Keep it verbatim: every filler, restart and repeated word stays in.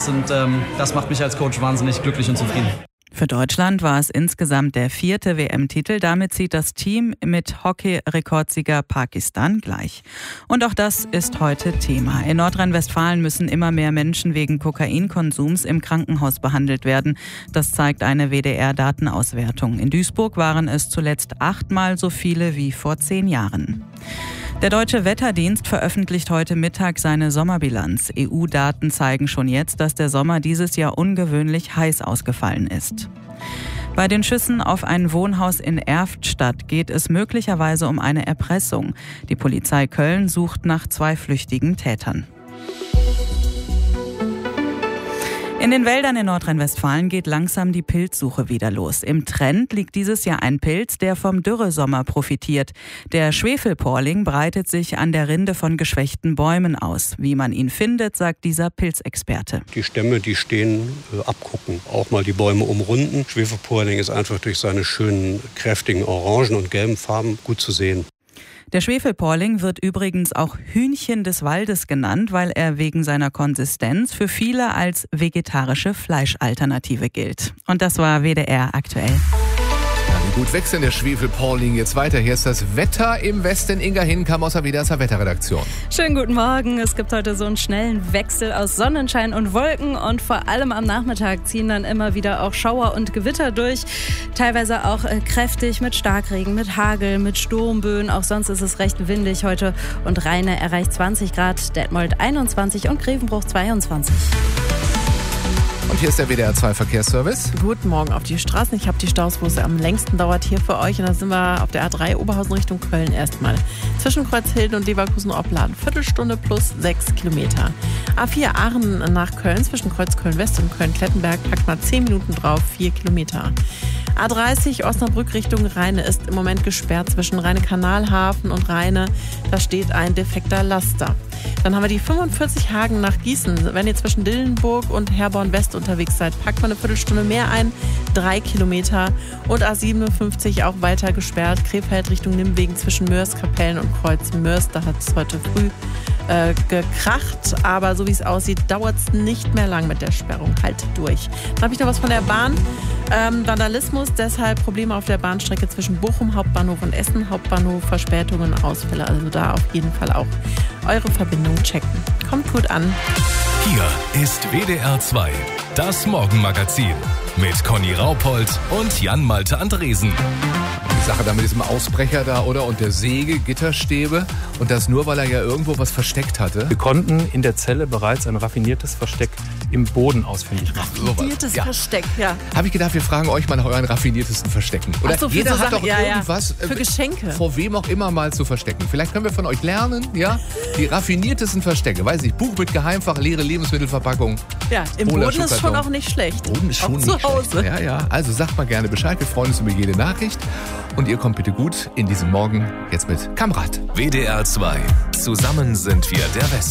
ist und ähm, das macht mich als Coach wahnsinnig glücklich und zufrieden. Für Deutschland war es insgesamt der vierte W M-Titel. Damit zieht das Team mit Hockey-Rekordsieger Pakistan gleich. Und auch das ist heute Thema. In Nordrhein-Westfalen müssen immer mehr Menschen wegen Kokainkonsums im Krankenhaus behandelt werden. Das zeigt eine W D R-Datenauswertung. In Duisburg waren es zuletzt achtmal so viele wie vor zehn Jahren. Der Deutsche Wetterdienst veröffentlicht heute Mittag seine Sommerbilanz. E U-Daten zeigen schon jetzt, dass der Sommer dieses Jahr ungewöhnlich heiß ausgefallen ist. Bei den Schüssen auf ein Wohnhaus in Erftstadt geht es möglicherweise um eine Erpressung. Die Polizei Köln sucht nach zwei flüchtigen Tätern. In den Wäldern in Nordrhein-Westfalen geht langsam die Pilzsuche wieder los. Im Trend liegt dieses Jahr ein Pilz, der vom Dürresommer profitiert. Der Schwefelporling breitet sich an der Rinde von geschwächten Bäumen aus. Wie man ihn findet, sagt dieser Pilzexperte. Die Stämme, die stehen, äh, abgucken, auch mal die Bäume umrunden. Schwefelporling ist einfach durch seine schönen, kräftigen orangen und gelben Farben gut zu sehen. Der Schwefelporling wird übrigens auch Hühnchen des Waldes genannt, weil er wegen seiner Konsistenz für viele als vegetarische Fleischalternative gilt. Und das war W D R aktuell. Ja, wie gut wächst denn der Schwefelporling jetzt weiter? Hier ist das Wetter im Westen. Inga Hinkamp aus der W D R Wetterredaktion. Schönen guten Morgen. Es gibt heute so einen schnellen Wechsel aus Sonnenschein und Wolken und vor allem am Nachmittag ziehen dann immer wieder auch Schauer und Gewitter durch. Teilweise auch äh, kräftig mit Starkregen, mit Hagel, mit Sturmböen. Auch sonst ist es recht windig heute und Rheine erreicht zwanzig Grad, Detmold einundzwanzig und Grevenbruch zweiundzwanzig. Und hier ist der W D R zwei Verkehrsservice. Guten Morgen auf die Straßen. Ich habe die Staus, wo es am längsten dauert hier für euch. Und da sind wir auf der A drei Oberhausen Richtung Köln erstmal. Zwischen Kreuzhilden und Leverkusen-Opladen. Viertelstunde plus sechs Kilometer. A vier Aachen nach Köln zwischen Kreuz Köln-West und Köln-Klettenberg. Packt mal zehn Minuten drauf, vier Kilometer. A dreißig Osnabrück Richtung Rheine ist im Moment gesperrt zwischen Rheine-Kanalhafen und Rheine. Da steht ein defekter Laster. Dann haben wir die fünfundvierzig Hagen nach Gießen. Wenn ihr zwischen Dillenburg und Herborn West unterwegs seid, packt man eine Viertelstunde mehr ein, drei Kilometer. Und A siebenundfünfzig auch weiter gesperrt, Krefeld Richtung Nimwegen zwischen Mörs, Kapellen und Kreuz Mörs. Da hat es heute früh äh, gekracht, aber so wie es aussieht, dauert es nicht mehr lang mit der Sperrung. Halt durch. Dann habe ich noch was von der Bahn. Ähm, Vandalismus, deshalb Probleme auf der Bahnstrecke zwischen Bochum Hauptbahnhof und Essen Hauptbahnhof, Verspätungen, Ausfälle. Also da auf jeden Fall auch eure Verbindung checken. Kommt gut an. Hier ist W D R zwei, das Morgenmagazin mit Conny Raupold und Jan-Malte Andresen. Die Sache da mit diesem Ausbrecher da, oder? Und der Säge, Gitterstäbe. Und das nur, weil er ja irgendwo was versteckt hatte. Wir konnten in der Zelle bereits ein raffiniertes Versteck im Boden ausfindig machen. Raffiniertes ja. Versteck, ja. Habe ich gedacht, wir fragen euch mal nach euren raffiniertesten Verstecken. Oder Ach so, für jeder so hat Sachen, doch ja, irgendwas ja. Für äh, Geschenke. vor wem auch immer mal zu verstecken. Vielleicht können wir von euch lernen, ja? Die raffiniertesten Verstecke. Weiß ich, Buch mit Geheimfach, leere Lebensmittelverpackung. Ja, im Boden ist schon auch nicht schlecht. Boden ist schon auch nicht zu Hause. schlecht. Ja, ja. Also sagt mal gerne Bescheid. Wir freuen uns über jede Nachricht. Und ihr kommt bitte gut in diesen Morgen jetzt mit Kamrat. W D R zwei. Zusammen sind wir der Westen.